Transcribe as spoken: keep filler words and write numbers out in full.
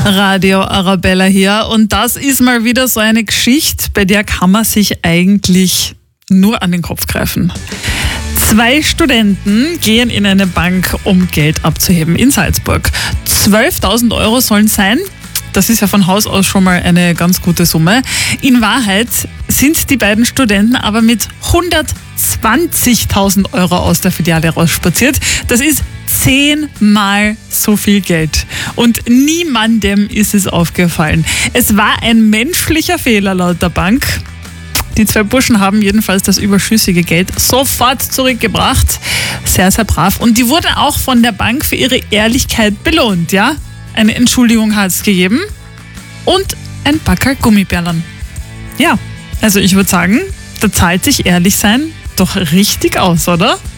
Radio Arabella hier und das ist mal wieder so eine Geschichte, bei der kann man sich eigentlich nur an den Kopf greifen. Zwei Studenten gehen in eine Bank, um Geld abzuheben in Salzburg. zwölftausend Euro sollen sein. Das ist ja von Haus aus schon mal eine ganz gute Summe. In Wahrheit sind die beiden Studenten aber mit hundertzwanzigtausend Euro aus der Filiale rausspaziert. Das ist zehnmal so viel Geld. Und niemandem ist es aufgefallen. Es war ein menschlicher Fehler laut der Bank. Die zwei Burschen haben jedenfalls das überschüssige Geld sofort zurückgebracht. Sehr, sehr brav. Und die wurden auch von der Bank für ihre Ehrlichkeit belohnt, ja? Eine Entschuldigung hat es gegeben und ein Packerl Gummibärlern. Ja, also ich würde sagen, da zahlt sich ehrlich sein doch richtig aus, oder?